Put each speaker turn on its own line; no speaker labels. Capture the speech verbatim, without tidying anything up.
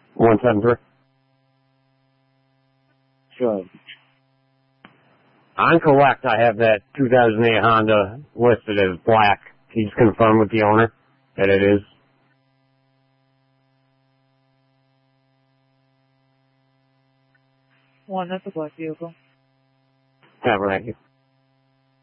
one seven three.
Sure.
On collect, I have that two thousand eight Honda listed as black. Can you just confirm with the owner that it is?
One, that's a black vehicle.
Yeah, thank you.